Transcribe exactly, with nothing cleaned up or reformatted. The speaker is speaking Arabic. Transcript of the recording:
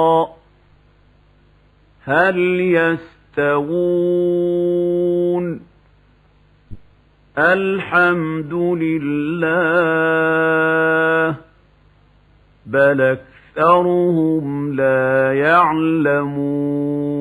هل يستوون الحمد لله بل أكثرهم لا يعلمون